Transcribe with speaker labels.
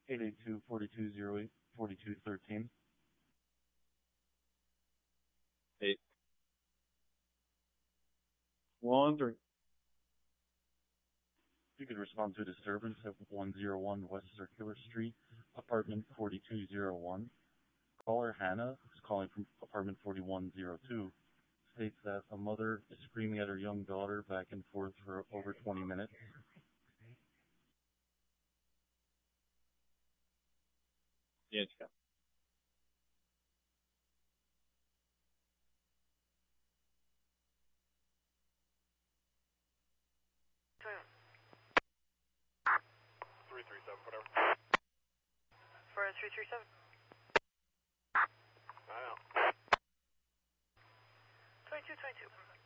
Speaker 1: 882-4208, 4213.
Speaker 2: 813.
Speaker 1: You could respond to a disturbance at 101 West Circular Street, apartment 4201. Caller Hannah is calling from apartment 4102. States that a mother is screaming at her young daughter back and forth for over 20 minutes.
Speaker 2: Yes,
Speaker 3: 337, whatever.
Speaker 4: For 337?
Speaker 3: I know.
Speaker 4: 2222.